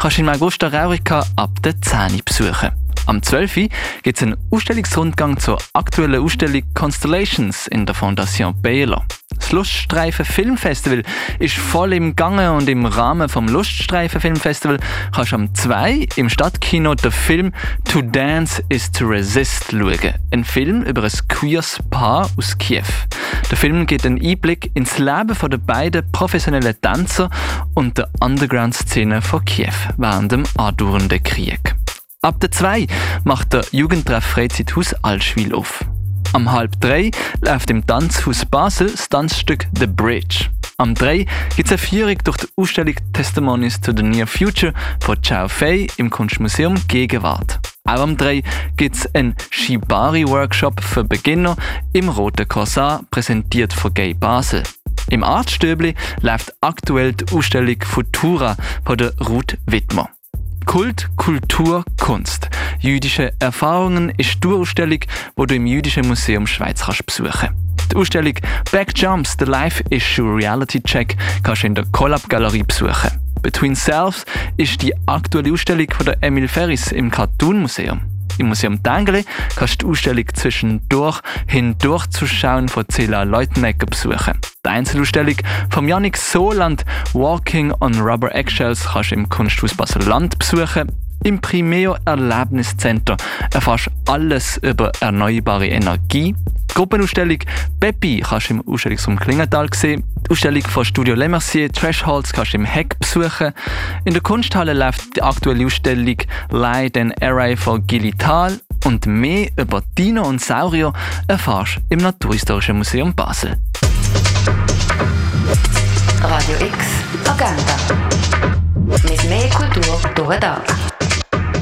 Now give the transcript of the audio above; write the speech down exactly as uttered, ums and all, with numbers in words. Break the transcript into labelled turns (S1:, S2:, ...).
S1: kannst du in Augusta Raurica ab der zehn Uhr besuchen. Am zwölf Uhr gibt es einen Ausstellungsrundgang zur aktuellen Ausstellung Constellations in der Fondation Baylor. Das Luststreifen Filmfestival ist voll im Gange und im Rahmen vom Luststreifen Filmfestival kannst du am zwei im Stadtkino den Film To Dance is to Resist schauen. Ein Film über ein queeres Paar aus Kiew. Der Film gibt einen Einblick ins Leben der beiden professionellen Tänzer und der Underground-Szene von Kiew während dem andauernden Krieg. Ab der zwei macht der Jugendtreff Freizeithaus Allschwil auf. Am halb drei läuft im Tanzhaus Basel das Tanzstück The Bridge. Am drei gibt es eine Führung durch die Ausstellung Testimonies to the Near Future von Chao Fei im Kunstmuseum Gegenwart. Auch am drei gibt es einen Shibari-Workshop für Beginner im Roten Korsar, präsentiert von Gay Basel. Im Artstöbli läuft aktuell die Ausstellung Futura von der Ruth Wittmer. Kult, Kultur, Kunst. Jüdische Erfahrungen ist die Ausstellung, die du im Jüdischen Museum Schweiz kannst besuchen. Die Ausstellung Back Jumps, the Life Issue Reality Check kannst du in der Collab Galerie besuchen. Between Selves ist die aktuelle Ausstellung von der Emil Ferris im Cartoon Museum. Im Museum Tengeli kannst du die Ausstellung «Zwischendurch hindurch zu schauen» von Cela Leutenegger besuchen. Die Einzelausstellung von Yannick Soland «Walking on Rubber Eggshells» kannst du im Kunsthaus Basel-Land besuchen. Im Primeo Erlebniscenter erfährst du alles über erneuerbare Energie. Die Gruppenausstellung «Peppi» kannst du im Ausstellungsraum Klingenthal sehen. Die Ausstellung von Studio Le Mercier «Trashholz» kannst du im Heck besuchen. In der Kunsthalle läuft die aktuelle Ausstellung «Light and Array» von Gilly Thal. Und mehr über Dino und Saurier erfährst du im Naturhistorischen Museum Basel.
S2: Radio X Agenda. Mit mehr Kultur durch den Tag.